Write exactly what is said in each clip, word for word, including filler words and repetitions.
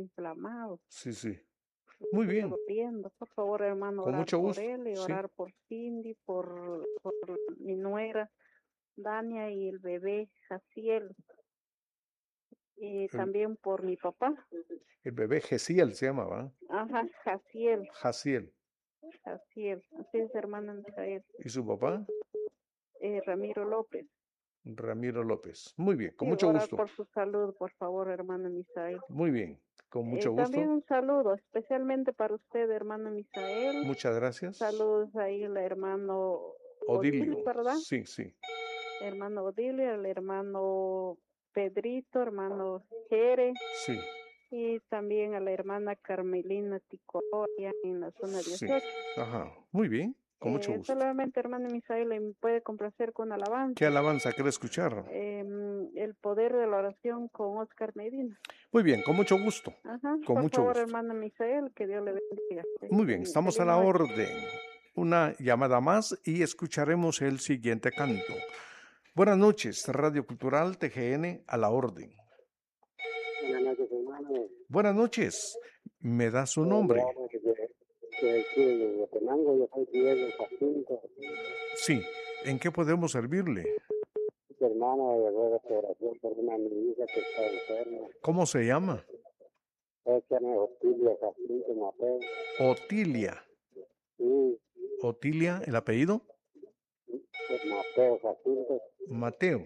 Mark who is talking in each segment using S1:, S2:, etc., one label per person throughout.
S1: inflamado.
S2: Sí, sí. Muy bien.
S1: Doliendo. Por favor, hermano,
S2: Con
S1: orar
S2: mucho
S1: por
S2: gusto.
S1: él y
S2: Sí.
S1: orar por Cindy, por, por mi nuera Dania y el bebé Jaciel. Y
S2: El,
S1: también por mi papá.
S2: el bebé Gesiel se llamaba.
S1: Ajá, Jaciel.
S2: Jaciel.
S1: Jaciel. Así es, hermana Misael.
S2: ¿Y su papá?
S1: Eh, Ramiro López.
S2: Ramiro López. Muy bien, con
S1: Sí,
S2: mucho
S1: orar
S2: gusto.
S1: por su salud, por favor, hermano Misael.
S2: Muy bien, con mucho
S1: Eh,
S2: gusto.
S1: también un saludo, especialmente para usted, hermano Misael.
S2: Muchas gracias.
S1: Saludos ahí al hermano
S2: Odilio.
S1: Odilio, ¿verdad?
S2: Sí, sí.
S1: Hermano Odilio, el hermano Pedrito, hermano Jere.
S2: Sí.
S1: Y también a la hermana Carmelina Ticoria en la zona dieciocho.
S2: Sí. Ajá, muy bien, con
S1: Eh,
S2: mucho gusto.
S1: solamente, hermano Misael, me puede complacer con alabanza.
S2: ¿Qué alabanza quiere escuchar?
S1: Eh, el poder de la oración con Oscar Medina.
S2: Muy bien, con mucho gusto.
S1: Ajá,
S2: Con
S1: por
S2: mucho
S1: favor,
S2: gusto.
S1: hermano Misael, que Dios le bendiga.
S2: Muy bien, estamos a la orden. Una llamada más y escucharemos el siguiente canto. Buenas noches, Radio Cultural T G N a la orden.
S3: Buenas noches, hermano.
S2: Buenas noches, ¿me da su nombre?
S3: Yo soy Diego Jacinto.
S2: Sí, ¿en qué podemos servirle?
S3: Hermano, de restauración por una niña que está enferma.
S2: ¿Cómo se llama?
S3: Es que me Otilia Jacinto Mateo.
S2: Otilia.
S3: Sí.
S2: Otilia, ¿el apellido?
S3: Es Mateo Jacinto.
S2: Mateo.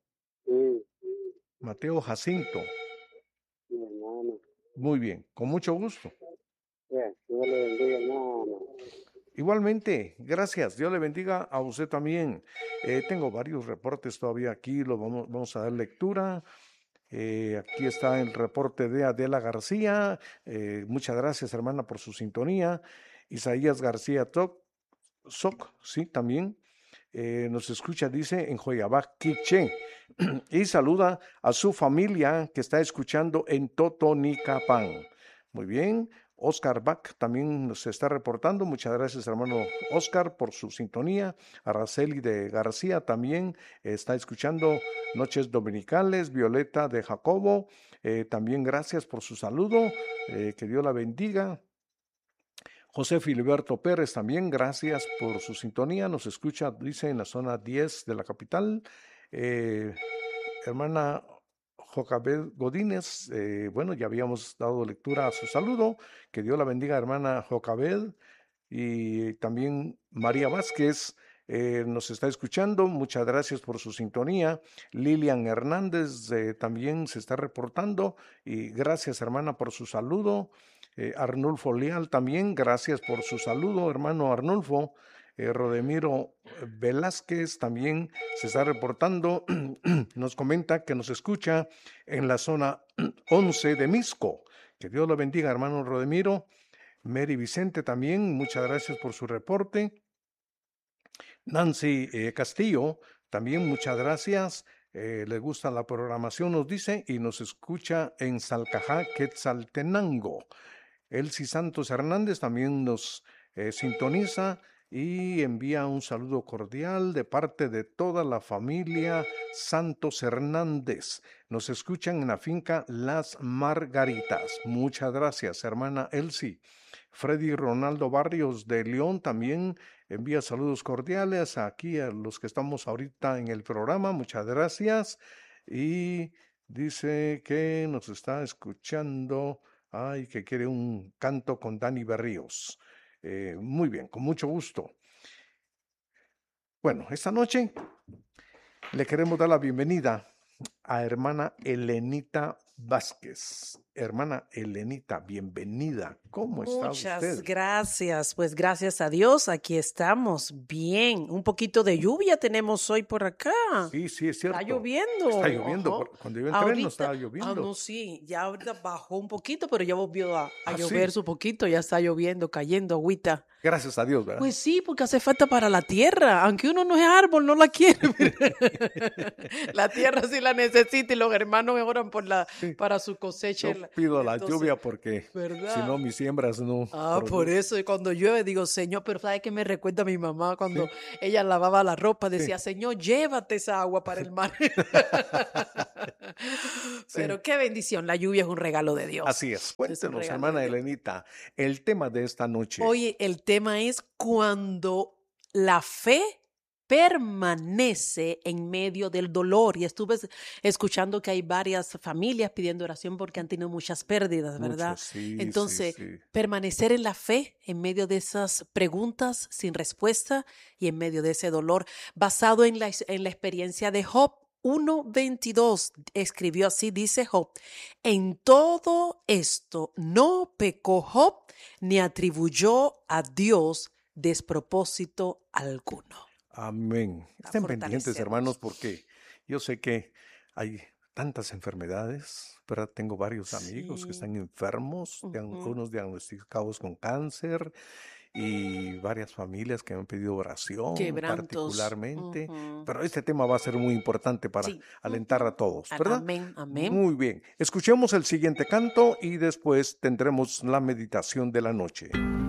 S3: Sí.
S2: Mateo Jacinto.
S3: Sí, hermano.
S2: Muy bien, con mucho gusto.
S3: Bien, Dios le bendiga, hermano.
S2: Igualmente, gracias. Dios le bendiga a usted también. Eh, tengo varios reportes todavía aquí, lo vamos, vamos a dar lectura. Eh, aquí está el reporte de Adela García. Eh, muchas gracias, hermana, por su sintonía. Isaías García Toc, Soc, sí, también. Eh, nos escucha, dice, en Joyabac, Quiché. Y saluda a su familia que está escuchando en Totonicapán. Muy bien. Oscar Bach también nos está reportando. Muchas gracias, hermano Oscar, por su sintonía. Araceli de García también está escuchando Noches Dominicales. Violeta de Jacobo, eh, también gracias por su saludo. Eh, que Dios la bendiga. José Filiberto Pérez también, gracias por su sintonía. Nos escucha, dice, en la zona diez de la capital. Eh, hermana Jocabed Godínez, eh, bueno, ya habíamos dado lectura a su saludo. Que Dios la bendiga, hermana Jocabed. Y también María Vázquez eh, nos está escuchando. Muchas gracias por su sintonía. Lilian Hernández eh, también se está reportando. Y gracias, hermana, por su saludo. Eh, Arnulfo Leal también, gracias por su saludo, hermano Arnulfo. Eh, Rodemiro Velázquez también se está reportando, nos comenta que nos escucha en la zona once de Misco. Que Dios lo bendiga, hermano Rodemiro. Mary Vicente también, muchas gracias por su reporte. Nancy eh, Castillo, también muchas gracias. Eh, le gusta la programación, nos dice, y nos escucha en Salcajá, Quetzaltenango. Elsie Santos Hernández también nos eh, sintoniza y envía un saludo cordial de parte de toda la familia Santos Hernández. Nos escuchan en la finca Las Margaritas. Muchas gracias, hermana Elsie. Freddy Ronaldo Barrios de León también envía saludos cordiales aquí a los que estamos ahorita en el programa. Muchas gracias. Y dice que nos está escuchando. Ay, que quiere un canto con Dani Berríos. Eh, muy bien, con mucho gusto. Bueno, esta noche le queremos dar la bienvenida a hermana Elenita Vázquez. Hermana Elenita, bienvenida. ¿Cómo está usted?
S4: Muchas gracias. Pues gracias a Dios, aquí estamos bien. Un poquito de lluvia tenemos hoy por acá.
S2: Sí, sí, es cierto.
S4: Está lloviendo.
S2: Está lloviendo.
S4: Ajá.
S2: Cuando yo entré
S4: ahorita,
S2: no estaba lloviendo.
S4: Ah, no, sí. Ya ahorita bajó un poquito, pero ya volvió a, a
S2: Ah,
S4: llover
S2: sí.
S4: un poquito. Ya está lloviendo, cayendo agüita.
S2: Gracias a Dios, ¿verdad?
S4: Pues sí, porque hace falta para la tierra. Aunque uno no es árbol, no la quiere. La tierra sí la necesita y los hermanos oran por la,
S2: Sí.
S4: para su cosecha.
S2: No,
S4: tierra.
S2: Pido la
S4: Entonces,
S2: lluvia porque
S4: ¿verdad?
S2: si no mis siembras no.
S4: Ah, por
S2: producen.
S4: eso y cuando llueve digo, Señor, pero ¿sabes qué me recuerda a mi mamá cuando
S2: Sí.
S4: ella lavaba la ropa?
S2: Sí.
S4: Decía, Señor, llévate esa agua para el mar. Pero
S2: Sí.
S4: qué bendición, la lluvia es un regalo de Dios.
S2: Así es.
S4: Es un
S2: Cuéntenos,
S4: regalo
S2: hermana
S4: de Dios.
S2: Elenita, el tema de esta noche.
S4: Oye, el tema es cuando la fe permanece en medio del dolor. Y estuve es- escuchando que hay varias familias pidiendo oración porque han tenido muchas pérdidas, ¿verdad?
S2: Muchos, sí,
S4: Entonces,
S2: sí, sí.
S4: permanecer en la fe en medio de esas preguntas sin respuesta y en medio de ese dolor, basado en la, en la experiencia de Job. uno veintidós escribió así, dice Job, en todo esto no pecó Job ni atribuyó a Dios despropósito alguno.
S2: Amén.
S4: A
S2: Estén pendientes,
S4: fortalecernos.
S2: hermanos, porque yo sé que hay tantas enfermedades, ¿verdad? Tengo varios amigos que
S4: Sí.
S2: están enfermos, dian-
S4: Ujú.
S2: unos diagnosticados con cáncer y varias familias que me han pedido oración
S4: Quebrantos.
S2: particularmente.
S4: Ujú.
S2: Pero este tema va a ser muy importante para
S4: Sí.
S2: alentar a
S4: Ujú.
S2: todos,
S4: A-
S2: ¿verdad?
S4: Amén, amén.
S2: Muy bien. Escuchemos el siguiente canto y después tendremos la meditación de la noche.